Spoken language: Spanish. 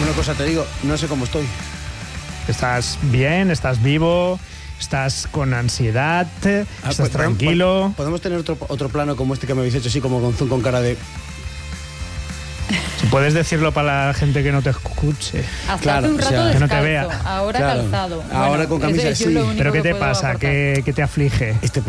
Una cosa te digo, no sé cómo estoy. ¿Estás bien? ¿Estás vivo? ¿Estás con ansiedad? ¿Estás tranquilo? ¿Podemos tener otro plano como este que me habéis hecho, así como con zoom, con cara de... Si puedes decirlo para la gente que no te escuche. Hasta hace un rato descalzo, que no te vea. Ahora calzado. Ahora con camisa, sí. ¿Pero qué te pasa? ¿Qué te aflige?